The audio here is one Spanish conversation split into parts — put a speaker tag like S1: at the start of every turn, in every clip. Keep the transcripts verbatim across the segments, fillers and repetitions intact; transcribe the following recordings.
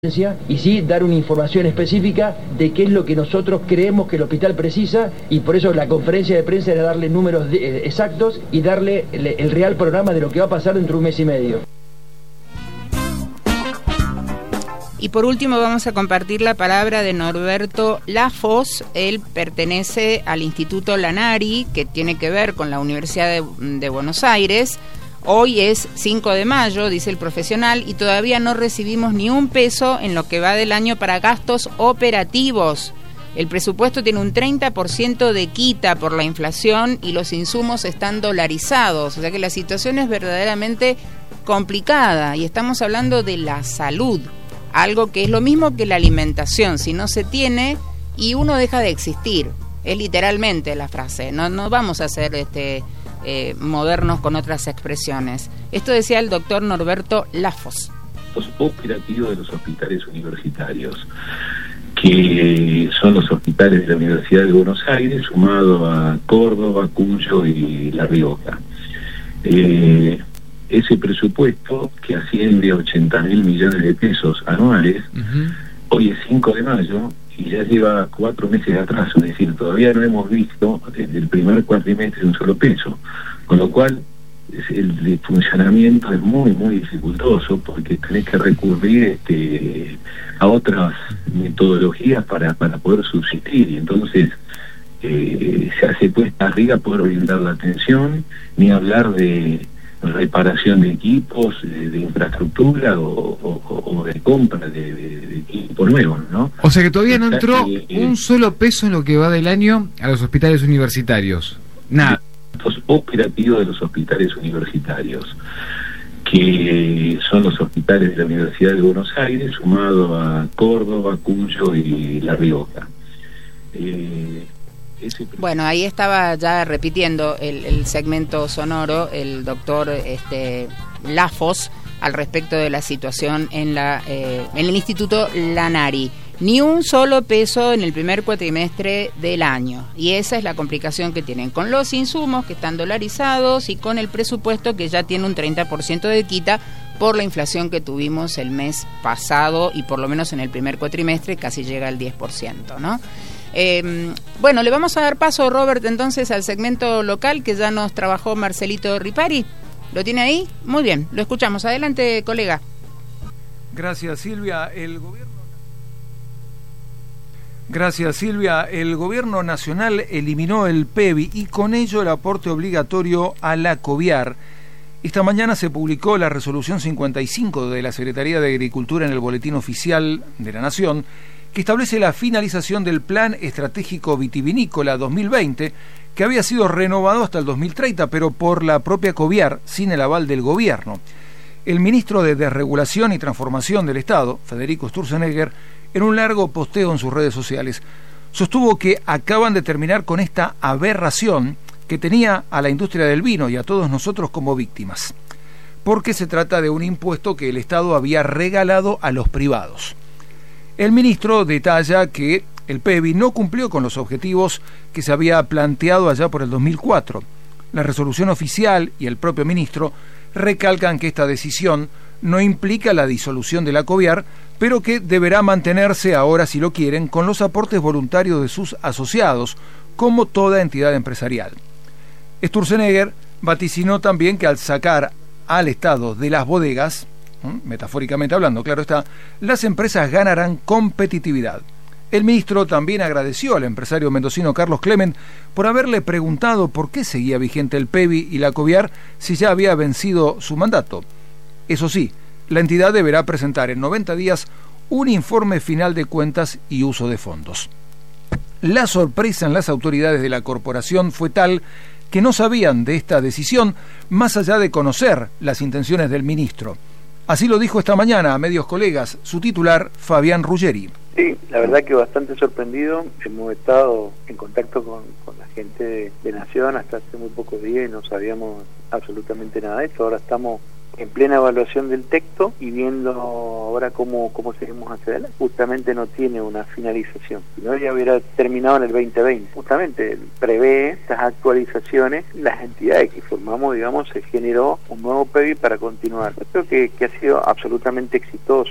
S1: y sí dar una información específica de qué es lo que nosotros creemos que el hospital precisa, y por eso la conferencia de prensa era darle números de, eh, exactos y darle el, el real programa de lo que va a pasar dentro de un mes y medio.
S2: Y por último vamos a compartir la palabra de Norberto Lafos. Él pertenece al Instituto Lanari, que tiene que ver con la Universidad de, de Buenos Aires. Hoy es cinco de mayo, dice el profesional, y todavía no recibimos ni un peso en lo que va del año para gastos operativos. El presupuesto tiene un treinta por ciento de quita por la inflación y los insumos están dolarizados. O sea que la situación es verdaderamente complicada y estamos hablando de la salud, algo que es lo mismo que la alimentación. Si no se tiene, y uno deja de existir. Es literalmente la frase. No, no vamos a hacer este... Eh, modernos con otras expresiones. Esto decía el doctor Norberto Lafos.
S3: Los operativos de los hospitales universitarios, que son los hospitales de la Universidad de Buenos Aires, sumado a Córdoba, Cuyo y La Rioja. Eh, ese presupuesto, que asciende a ochenta mil millones de pesos anuales, uh-huh. Hoy es cinco de mayo, y ya lleva cuatro meses de atraso, es decir, todavía no hemos visto desde el primer cuatrimestre un solo peso, con lo cual el funcionamiento es muy, muy dificultoso, porque tenés que recurrir este, a otras metodologías para, para poder subsistir, y entonces eh, se hace cuesta arriba poder brindar la atención, ni hablar de reparación de equipos, de, de infraestructura o, o, o de compra de, de, de equipo nuevo, ¿no?
S4: O sea que todavía no entró
S3: eh,
S4: un solo peso en lo que va del año a los hospitales universitarios. Nada.
S3: Los operativos de los hospitales universitarios, que son los hospitales de la Universidad de Buenos Aires, sumado a Córdoba, Cuyo y La Rioja. Eh,
S2: Bueno, ahí estaba ya repitiendo el, el segmento sonoro el doctor este, Lafos al respecto de la situación en, la, eh, en el Instituto Lanari. Ni un solo peso en el primer cuatrimestre del año. Y esa es la complicación que tienen con los insumos que están dolarizados y con el presupuesto que ya tiene un treinta por ciento de quita por la inflación que tuvimos el mes pasado, y por lo menos en el primer cuatrimestre casi llega al diez por ciento, ¿no? Eh, bueno, le vamos a dar paso, Robert, entonces al segmento local que ya nos trabajó Marcelito Ripari. ¿Lo tiene ahí? Muy bien, lo escuchamos. Adelante, colega.
S5: Gracias, Silvia. El gobierno... Gracias, Silvia. El gobierno nacional eliminó el P E B I y con ello el aporte obligatorio a la COVIAR. Esta mañana se publicó la resolución cincuenta y cinco de la Secretaría de Agricultura en el Boletín Oficial de la Nación, que establece la finalización del Plan Estratégico Vitivinícola dos mil veinte, que había sido renovado hasta el dos mil treinta, pero por la propia COVIAR, sin el aval del gobierno. El ministro de Desregulación y Transformación del Estado, Federico Sturzenegger, en un largo posteo en sus redes sociales, sostuvo que acaban de terminar con esta aberración que tenía a la industria del vino y a todos nosotros como víctimas, porque se trata de un impuesto que el Estado había regalado a los privados. El ministro detalla que el P E B I no cumplió con los objetivos que se había planteado allá por el dos mil cuatro. La resolución oficial y el propio ministro recalcan que esta decisión no implica la disolución de la COVIAR, pero que deberá mantenerse ahora, si lo quieren, con los aportes voluntarios de sus asociados, como toda entidad empresarial. Sturzenegger vaticinó también que al sacar al Estado de las bodegas, metafóricamente hablando, claro está, las empresas ganarán competitividad. El ministro también agradeció al empresario mendocino Carlos Clement por haberle preguntado por qué seguía vigente el P E B I y la COVIAR si ya había vencido su mandato. Eso sí, la entidad deberá presentar en noventa días un informe final de cuentas y uso de fondos. La sorpresa en las autoridades de la corporación fue tal que no sabían de esta decisión más allá de conocer las intenciones del ministro. Así lo dijo esta mañana a medios colegas su titular, Fabián Ruggeri.
S6: Sí, la verdad que bastante sorprendido. Hemos estado en contacto con, con la gente de, de Nación hasta hace muy pocos días y no sabíamos absolutamente nada de esto. Ahora estamos en plena evaluación del texto y viendo ahora cómo, cómo seguimos hacia adelante. Justamente no tiene una finalización, si no ya hubiera terminado en el veinte veinte. Justamente prevé estas actualizaciones, las entidades que formamos, digamos, se generó un nuevo P E B I para continuar. Creo que, que ha sido absolutamente exitoso.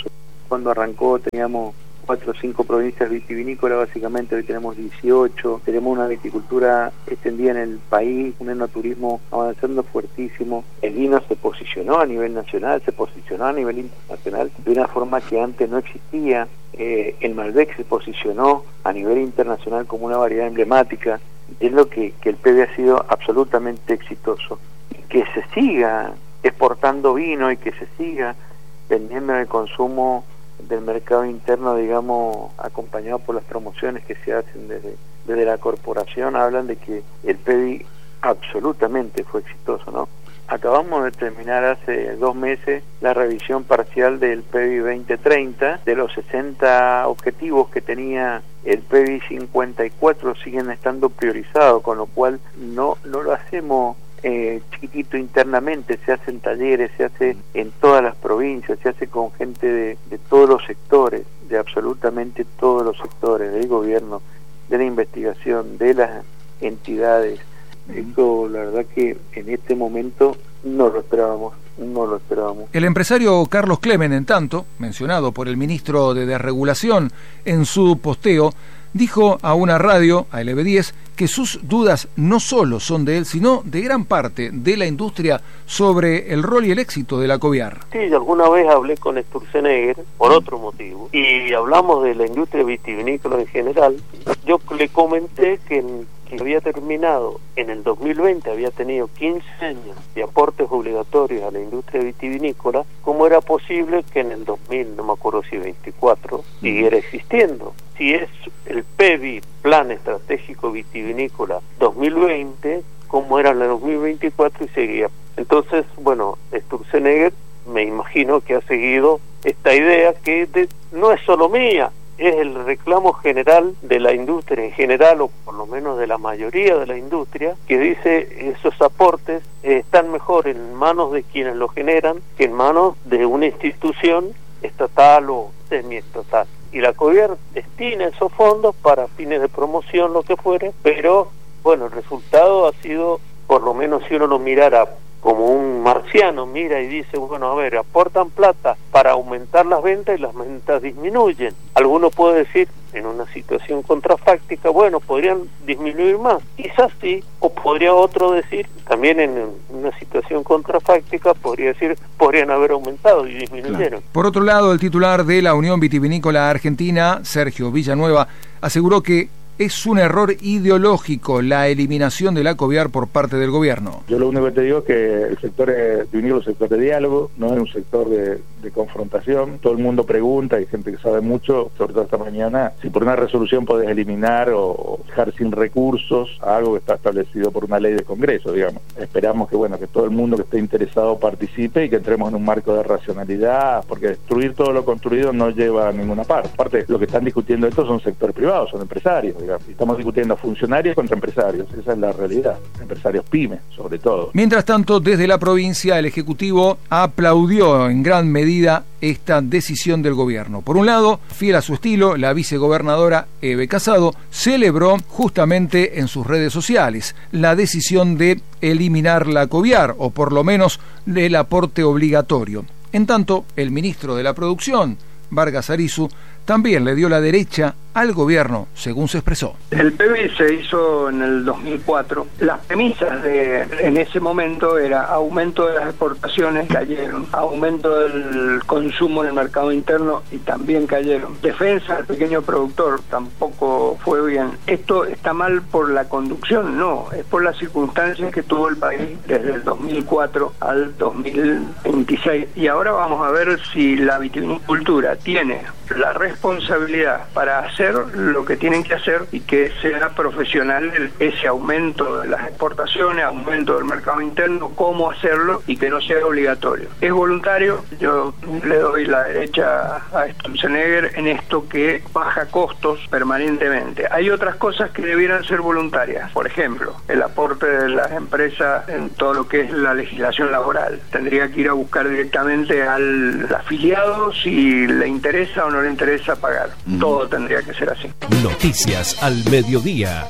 S6: Cuando arrancó teníamos cuatro o cinco provincias vitivinícolas, básicamente hoy tenemos dieciocho, tenemos una viticultura extendida en el país, un enoturismo avanzando fuertísimo. El vino se posicionó a nivel nacional, se posicionó a nivel internacional de una forma que antes no existía. Eh, el Malbec se posicionó a nivel internacional como una variedad emblemática. Es lo que, que el P B ha sido absolutamente exitoso. Que se siga exportando vino y que se siga vendiendo en el consumo del mercado interno, digamos, acompañado por las promociones que se hacen desde, desde la corporación, hablan de que el P B I absolutamente fue exitoso, ¿no? Acabamos de terminar hace dos meses la revisión parcial del P B I veinte treinta. De los sesenta objetivos que tenía el P B I, cincuenta y cuatro siguen estando priorizados, con lo cual no, no lo hacemos Eh, chiquitito internamente, se hace en talleres, se hace en todas las provincias, se hace con gente de, de todos los sectores, de absolutamente todos los sectores, del gobierno, de la investigación, de las entidades. Esto, la verdad que en este momento no lo esperábamos, no lo esperábamos.
S5: El empresario Carlos Clemen, en tanto, mencionado por el ministro de Desregulación en su posteo, dijo a una radio, a L B diez, que sus dudas no solo son de él, sino de gran parte de la industria sobre el rol y el éxito de la Coviar.
S7: Sí, yo alguna vez hablé con Sturzenegger por otro motivo, y hablamos de la industria vitivinícola en general. Yo le comenté que, en, que había terminado en el dos mil veinte, había tenido quince años de aportes obligatorios a la industria vitivinícola. ¿Cómo era posible que en el dos mil, no me acuerdo si veinticuatro, siguiera existiendo? Si es el P B I, Plan Estratégico Vitivinícola dos mil veinte, como era en el dos mil veinticuatro y seguía. Entonces, bueno, Sturzenegger me imagino que ha seguido esta idea que de, no es solo mía, es el reclamo general de la industria en general, o por lo menos de la mayoría de la industria, que dice esos aportes eh, están mejor en manos de quienes los generan que en manos de una institución estatal o semiestatal. Y la Coviar destina esos fondos para fines de promoción, lo que fuere, pero bueno, el resultado ha sido, por lo menos si uno lo mirara como un marciano, mira y dice, bueno, a ver, aportan plata para aumentar las ventas y las ventas disminuyen. Alguno puede decir, en una situación contrafáctica, bueno, podrían disminuir más, quizás sí, o podría otro decir, también en una situación contrafáctica, podría decir, podrían haber aumentado y disminuyeron.
S5: Claro. Por otro lado, el titular de la Unión Vitivinícola Argentina, Sergio Villanueva, aseguró que es un error ideológico la eliminación de la Coviar por parte del gobierno.
S8: Yo lo único que te digo es que el sector vitivinícola es un sector de diálogo, no es un sector de, de confrontación. Todo el mundo pregunta, hay gente que sabe mucho, sobre todo esta mañana, si por una resolución podés eliminar o dejar sin recursos a algo que está establecido por una ley de Congreso, digamos. Esperamos que bueno que todo el mundo que esté interesado participe y que entremos en un marco de racionalidad, porque destruir todo lo construido no lleva a ninguna parte. Aparte, lo que están discutiendo esto son sectores privados, son empresarios, digamos. Estamos discutiendo funcionarios contra empresarios, esa es la realidad, empresarios pymes sobre todo.
S5: Mientras tanto, desde la provincia el Ejecutivo aplaudió en gran medida esta decisión del gobierno. Por un lado, fiel a su estilo, la vicegobernadora Eve Casado celebró justamente en sus redes sociales la decisión de eliminar la Coviar, o por lo menos el aporte obligatorio. En tanto, el ministro de la Producción, Vargas Arizu, también le dio la derecha al gobierno, según se expresó.
S9: El P B I se hizo en el dos mil cuatro. Las premisas de en ese momento era aumento de las exportaciones, cayeron, aumento del consumo en el mercado interno y también cayeron. Defensa del pequeño productor tampoco fue bien. Esto está mal por la conducción, no, es por las circunstancias que tuvo el país desde el dos mil cuatro al dos mil veintiséis. Y ahora vamos a ver si la vitivinicultura tiene la responsabilidad para hacer lo que tienen que hacer y que sea profesional ese aumento de las exportaciones, aumento del mercado interno, cómo hacerlo y que no sea obligatorio. Es voluntario, yo le doy la derecha a Sturzenegger en esto que baja costos permanentemente. Hay otras cosas que debieran ser voluntarias, por ejemplo, el aporte de las empresas en todo lo que es la legislación laboral. Tendría que ir a buscar directamente al afiliado si le interesa o no le interesa pagar. Mm. Todo tendría que ser así.
S10: Noticias al mediodía.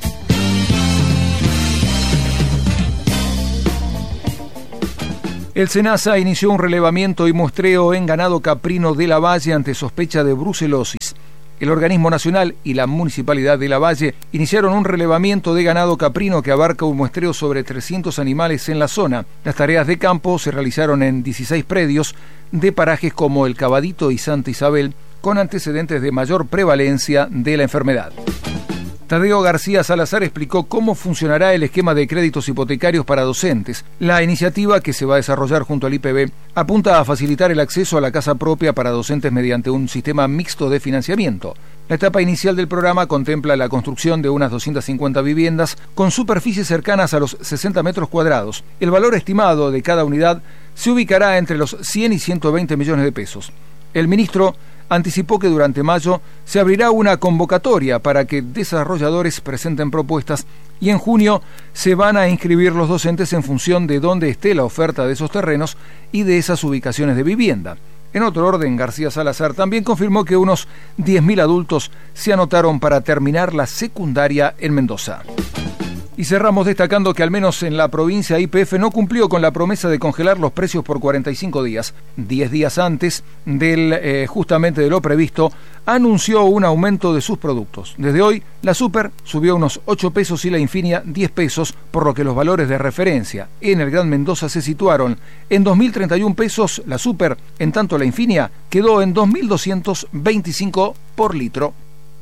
S5: El SENASA inició un relevamiento y muestreo en ganado caprino de Lavalle ante sospecha de brucelosis. El organismo nacional y la municipalidad de Lavalle iniciaron un relevamiento de ganado caprino que abarca un muestreo sobre trescientos animales en la zona. Las tareas de campo se realizaron en dieciséis predios de parajes como El Cabadito y Santa Isabel, con antecedentes de mayor prevalencia de la enfermedad. Tadeo García Salazar explicó cómo funcionará el esquema de créditos hipotecarios para docentes. La iniciativa, que se va a desarrollar junto al I P B, apunta a facilitar el acceso a la casa propia para docentes mediante un sistema mixto de financiamiento. La etapa inicial del programa contempla la construcción de unas doscientas cincuenta viviendas con superficies cercanas a los sesenta metros cuadrados. El valor estimado de cada unidad se ubicará entre los cien y ciento veinte millones de pesos. El ministro anticipó que durante mayo se abrirá una convocatoria para que desarrolladores presenten propuestas y en junio se van a inscribir los docentes en función de dónde esté la oferta de esos terrenos y de esas ubicaciones de vivienda. En otro orden, García Salazar también confirmó que unos diez mil adultos se anotaron para terminar la secundaria en Mendoza. Y cerramos destacando que al menos en la provincia Y P F no cumplió con la promesa de congelar los precios por cuarenta y cinco días. Diez días antes del eh, justamente de lo previsto, anunció un aumento de sus productos. Desde hoy, la Super subió unos ocho pesos y la Infinia diez pesos, por lo que los valores de referencia en el Gran Mendoza se situaron en dos mil treinta y un pesos la Super, en tanto la Infinia quedó en dos mil doscientos veinticinco por litro.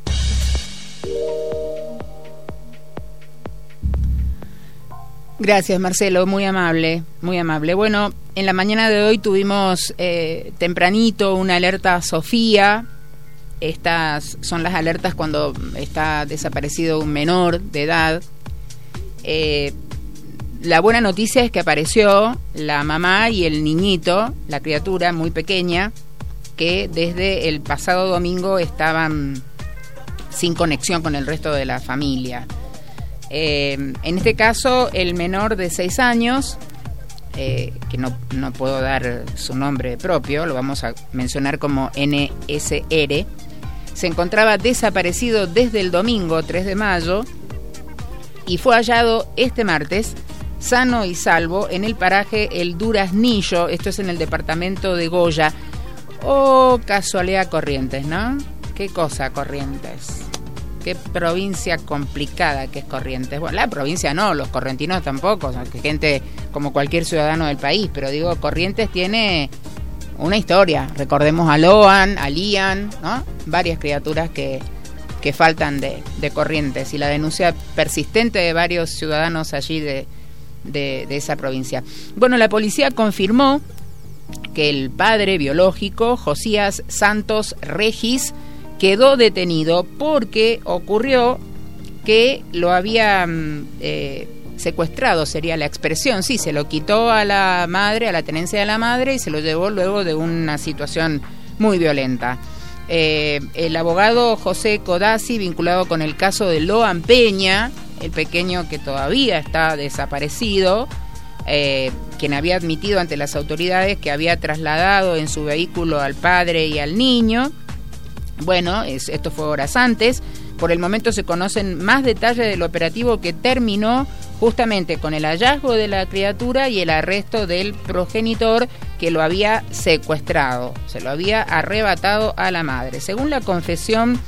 S2: Gracias, Marcelo, muy amable, muy amable. Bueno, en la mañana de hoy tuvimos eh, tempranito una alerta Sofía. Estas son las alertas cuando está desaparecido un menor de edad. Eh, la buena noticia es que apareció la mamá y el niñito, la criatura muy pequeña, que desde el pasado domingo estaban sin conexión con el resto de la familia. Eh, en este caso, el menor de seis años, eh, que no, no puedo dar su nombre propio, lo vamos a mencionar como N S R, se encontraba desaparecido desde el domingo tres de mayo y fue hallado este martes sano y salvo en el paraje El Duraznillo, esto es en el departamento de Goya. Oh, casualidad, Corrientes, ¿no? ¿Qué cosa, Corrientes? Qué provincia complicada que es Corrientes. Bueno, la provincia no, los correntinos tampoco, son gente como cualquier ciudadano del país, pero digo, Corrientes tiene una historia. Recordemos a Loan, a Lian, ¿no? Varias criaturas que, que faltan de, de Corrientes y la denuncia persistente de varios ciudadanos allí de, de, de esa provincia. Bueno, la policía confirmó que el padre biológico, Josías Santos Regis, quedó detenido porque ocurrió que lo había eh, secuestrado, sería la expresión. Sí, se lo quitó a la madre, a la tenencia de la madre, y se lo llevó luego de una situación muy violenta. Eh, el abogado José Codazzi, vinculado con el caso de Loan Peña, el pequeño que todavía está desaparecido, eh, quien había admitido ante las autoridades que había trasladado en su vehículo al padre y al niño. Bueno, es, esto fue horas antes. Por el momento se conocen más detalles del operativo que terminó justamente con el hallazgo de la criatura y el arresto del progenitor que lo había secuestrado, se lo había arrebatado a la madre. Según la confesión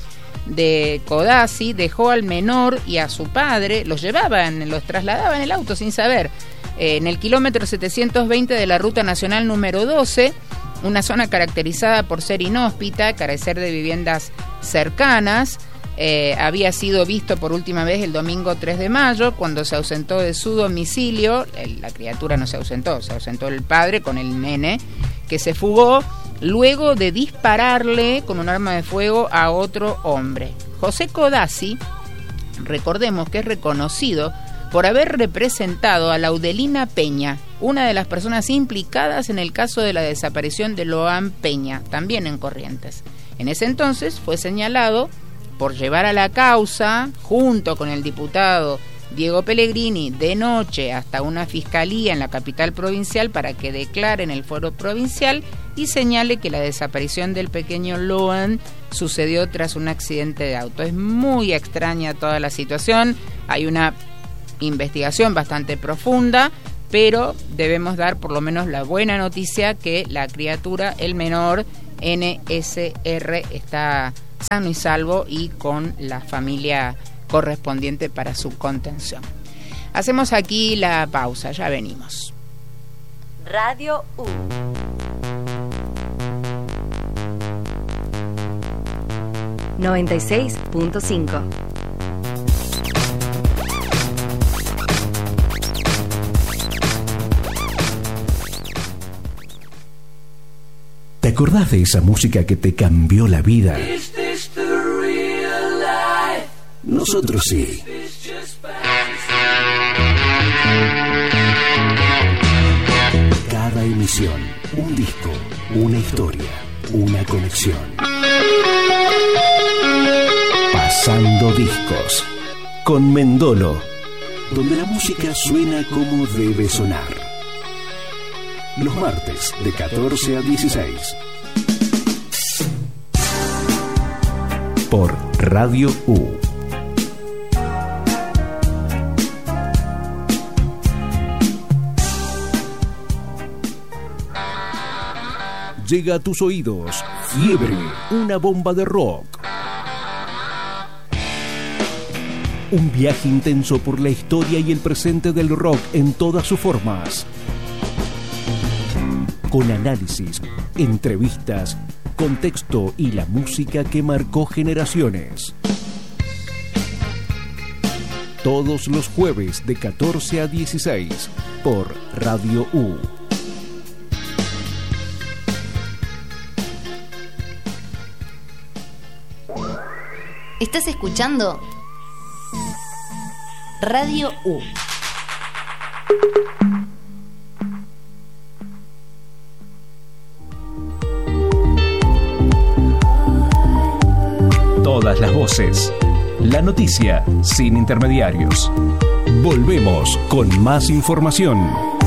S2: de Codazzi, dejó al menor y a su padre, los llevaban, los trasladaba en el auto sin saber, eh, en el kilómetro setecientos veinte de la Ruta Nacional número doce, una zona caracterizada por ser inhóspita, carecer de viviendas cercanas. Eh, había sido visto por última vez el domingo tres de mayo, cuando se ausentó de su domicilio. El, la criatura no se ausentó, se ausentó el padre con el nene, que se fugó luego de dispararle con un arma de fuego a otro hombre. José Codazzi, recordemos que es reconocido por haber representado a Laudelina Peña, una de las personas implicadas en el caso de la desaparición de Loan Peña, también en Corrientes. En ese entonces fue señalado por llevar a la causa, junto con el diputado Diego Pellegrini, de noche hasta una fiscalía en la capital provincial para que declare en el foro provincial y señale que la desaparición del pequeño Loan sucedió tras un accidente de auto. Es muy extraña toda la situación, hay una investigación bastante profunda, pero debemos dar por lo menos la buena noticia que la criatura, el menor N S R, está sano y salvo y con la familia correspondiente para su contención. Hacemos aquí la pausa, ya venimos.
S11: Radio U. noventa y seis punto cinco.
S10: ¿Te acordás de esa música que te cambió la vida? Nosotros sí. Cada emisión, un disco, una historia, una conexión. Pasando discos. Con Mendolo, donde la música suena como debe sonar. Los martes de catorce a dieciséis. Por Radio U. Llega a tus oídos Fiebre, una bomba de rock. Un viaje intenso por la historia y el presente del rock en todas sus formas. Con análisis, entrevistas, contexto y la música que marcó generaciones. Todos los jueves de catorce a dieciséis por Radio U.
S11: ¿Estás escuchando? Radio U.
S10: Todas las voces. La noticia sin intermediarios. Volvemos con más información.